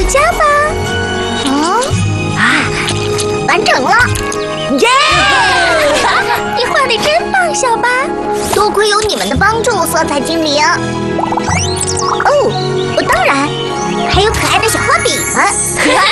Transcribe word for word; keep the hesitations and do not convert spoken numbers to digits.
家吧。哦，啊，完成了！耶！你画的真棒，小巴。多亏有你们的帮助，色彩精灵。哦，我当然，还有可爱的小画笔们。